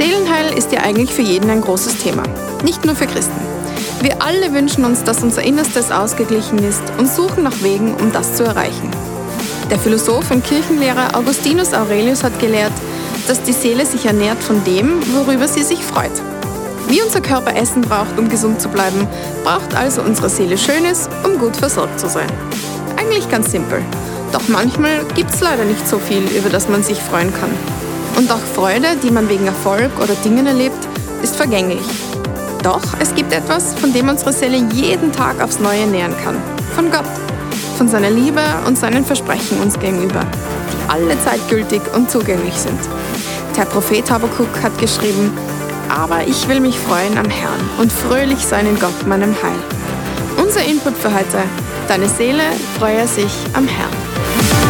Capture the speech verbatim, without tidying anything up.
Seelenheil ist ja eigentlich für jeden ein großes Thema, nicht nur für Christen. Wir alle wünschen uns, dass unser Innerstes ausgeglichen ist und suchen nach Wegen, um das zu erreichen. Der Philosoph und Kirchenlehrer Augustinus Aurelius hat gelehrt, dass die Seele sich ernährt von dem, worüber sie sich freut. Wie unser Körper Essen braucht, um gesund zu bleiben, braucht also unsere Seele Schönes, um gut versorgt zu sein. Eigentlich ganz simpel. Doch manchmal gibt es leider nicht so viel, über das man sich freuen kann. Und auch Freude, die man wegen Erfolg oder Dingen erlebt, ist vergänglich. Doch es gibt etwas, von dem unsere Seele jeden Tag aufs Neue nähern kann. Von Gott. Von seiner Liebe und seinen Versprechen uns gegenüber, die alle zeitgültig und zugänglich sind. Der Prophet Habakuk hat geschrieben: Aber ich will mich freuen am Herrn und fröhlich sein in Gott, meinem Heil. Unser Input für heute: Deine Seele freue sich am Herrn.